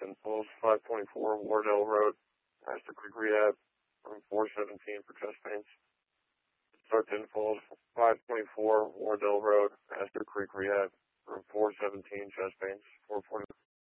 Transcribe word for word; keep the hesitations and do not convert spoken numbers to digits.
ten Falls, five twenty-four Wardell Road, Astor Creek Rehab, room four seventeen for chest pains. Start ten Falls, five twenty-four Wardell Road, Astor Creek Rehab, room four seventeen, chest pains, four forty.